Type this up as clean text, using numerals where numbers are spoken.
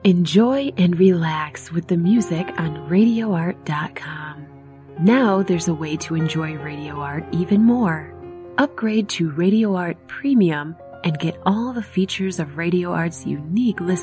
Enjoy and relax with the music on RadioArt.com. Now there's a way to enjoy Radio Art even more. Upgrade to Radio Art Premium and get all the features of Radio Art's unique list